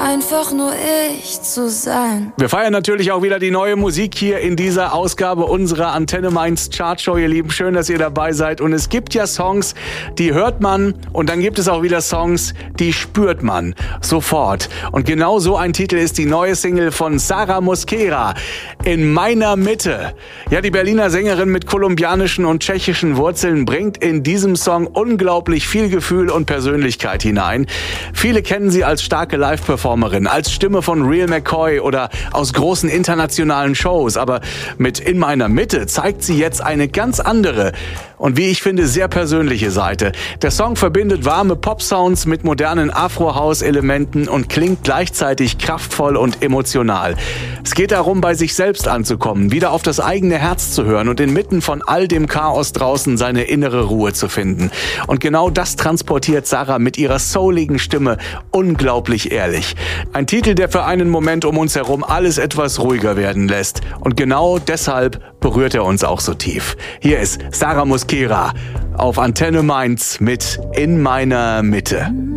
einfach nur ich zu sein. Wir feiern natürlich auch wieder die neue Musik hier in dieser Ausgabe unserer Antenne Mainz Chartshow, ihr Lieben. Schön, dass ihr dabei seid. Und es gibt ja Songs, die hört man, und dann gibt es auch wieder Songs, die spürt man sofort. Und genau so ein Titel ist die neue Single von Sarah Mosquera, In meiner Mitte. Ja, die Berliner Sängerin mit kolumbianischen und tschechischen Wurzeln bringt in diesem Song unglaublich viel Gefühl und Persönlichkeit hinein. Viele kennen sie als starke Live-Performerin, als Stimme von Real McCoy oder aus großen internationalen Shows. Aber mit In meiner Mitte zeigt sie jetzt eine ganz andere und, wie ich finde, sehr persönliche Seite. Der Song verbindet warme Pop-Sounds mit modernen Afro-House-Elementen und klingt gleichzeitig kraftvoll und emotional. Es geht darum, bei sich selbst anzukommen, wieder auf das eigene Herz zu hören und inmitten von all dem Chaos draußen seine innere Ruhe zu finden. Und genau das transportiert Sarah mit ihrer souligen Stimme unglaublich ehrlich. Ein Titel, der für einen Moment um uns herum alles etwas ruhiger werden lässt. Und genau deshalb berührt er uns auch so tief. Hier ist Sarah Mosquera auf Antenne Mainz mit In meiner Mitte.